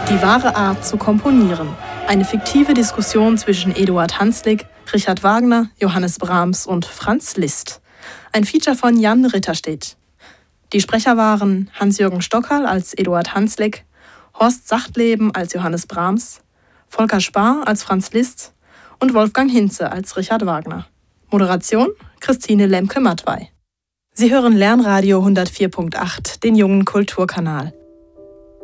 Die wahre Art zu komponieren. Eine fiktive Diskussion zwischen Eduard Hanslick, Richard Wagner, Johannes Brahms und Franz Liszt. Ein Feature von Jan Ritterstedt. Die Sprecher waren Hans-Jürgen Stockerl als Eduard Hanslick, Horst Sachtleben als Johannes Brahms, Volker Spahr als Franz Liszt und Wolfgang Hinze als Richard Wagner. Moderation Christine Lemke-Mattwey. Sie hören Lernradio 104.8, den jungen Kulturkanal.